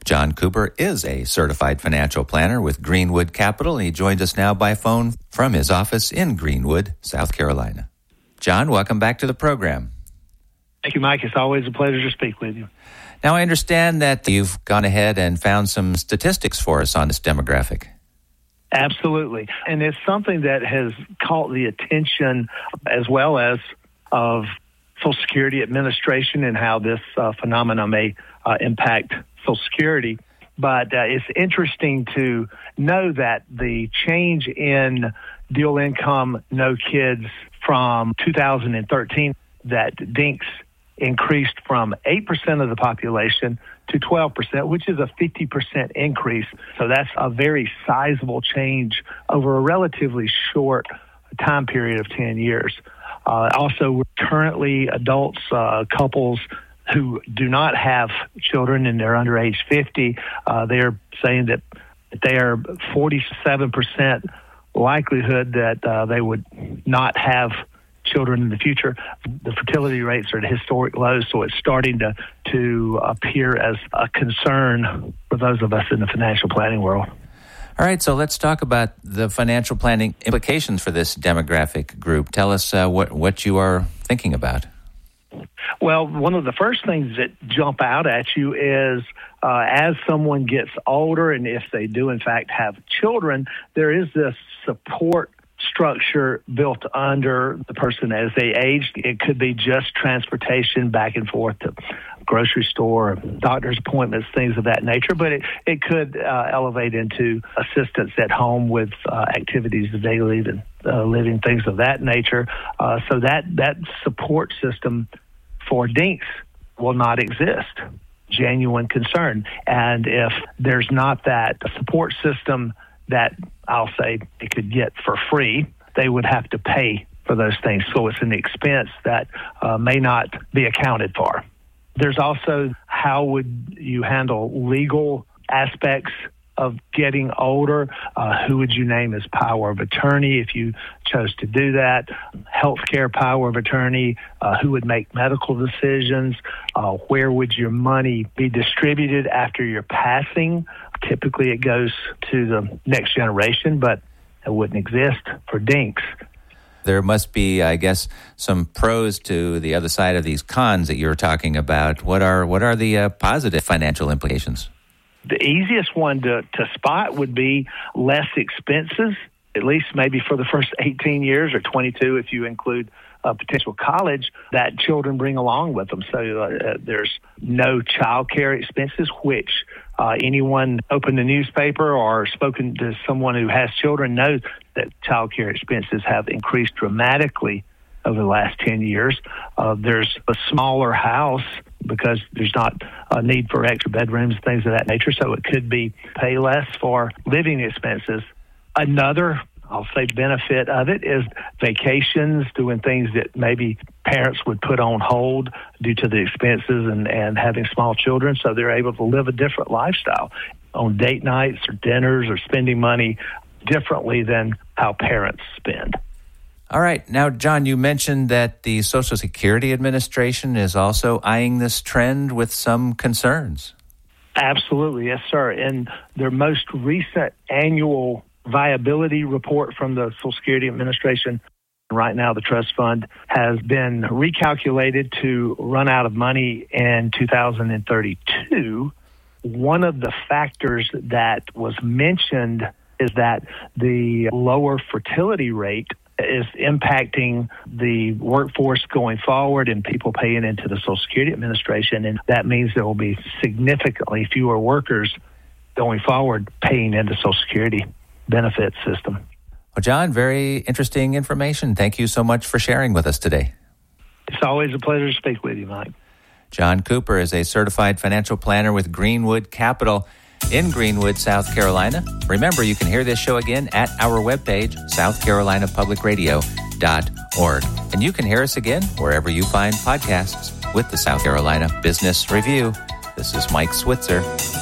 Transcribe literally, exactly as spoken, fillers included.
John Cooper is a certified financial planner with Greenwood Capital. He joins us now by phone from his office in Greenwood, South Carolina. John, welcome back to the program. Thank you, Mike. It's always a pleasure to speak with you. Now, I understand that you've gone ahead and found some statistics for us on this demographic. Absolutely. And it's something that has caught the attention as well as of Social Security Administration and how this uh, phenomenon may uh, impact Social Security. But uh, it's interesting to know that the change in dual income, no kids from two thousand thirteen, that D I N Cs increased from eight percent of the population to twelve percent, which is a fifty percent increase. So that's a very sizable change over a relatively short time period of ten years. Uh, also, we're currently adults, uh, couples who do not have children and they're under age fifty, uh, they're saying that they are forty-seven percent likelihood that uh, they would not have children in the future. The fertility rates are at historic lows, so it's starting to, to appear as a concern for those of us in the financial planning world. All right, so let's talk about the financial planning implications for this demographic group. Tell us uh, what, what you are thinking about. Well, one of the first things that jump out at you is uh, as someone gets older, and if they do in fact have children, there is this support structure built under the person as they age. It could be just transportation back and forth to grocery store, doctor's appointments, things of that nature, but it, it could uh, elevate into assistance at home with uh, activities of daily and uh, living, things of that nature. Uh, so that, that support system for D I N Cs will not exist. Genuine concern. And if there's not that support system that I'll say they could get for free, they would have to pay for those things. So it's an expense that uh, may not be accounted for. There's also how would you handle legal aspects of getting older? Uh, who would you name as power of attorney if you chose to do that? Healthcare power of attorney, uh, who would make medical decisions? Uh, where would your money be distributed after your passing? Typically it goes to the next generation, but it wouldn't exist for D I N Cs. There must be, I guess, some pros to the other side of these cons that you're talking about. What are what are the uh, positive financial implications? The easiest one to, to spot would be less expenses, at least maybe for the first eighteen years or twenty-two if you include uh, potential college that children bring along with them. So uh, there's no child care expenses, which uh, anyone opened the newspaper or spoken to someone who has children knows that child care expenses have increased dramatically over the last ten years. Uh, there's a smaller house because there's not a need for extra bedrooms, things of that nature, so it could be pay less for living expenses. Another, I'll say, benefit of it is vacations, doing things that maybe parents would put on hold due to the expenses and, and having small children, so they're able to live a different lifestyle on date nights or dinners or spending money differently than how parents spend. All right. Now, John, you mentioned that the Social Security Administration is also eyeing this trend with some concerns. Absolutely. Yes, sir. In their most recent annual viability report from the Social Security Administration, right now the trust fund has been recalculated to run out of money in two thousand thirty-two. One of the factors that was mentioned is that the lower fertility rate is impacting the workforce going forward and people paying into the Social Security Administration, and that means there will be significantly fewer workers going forward paying into Social Security benefit system. Well, John, very interesting information. Thank you so much for sharing with us today. It's always a pleasure to speak with you, Mike. John Cooper is a certified financial planner with Greenwood Capital in Greenwood, South Carolina. Remember, you can hear this show again at our webpage, south carolina public radio dot org. And you can hear us again wherever you find podcasts with the South Carolina Business Review. This is Mike Switzer.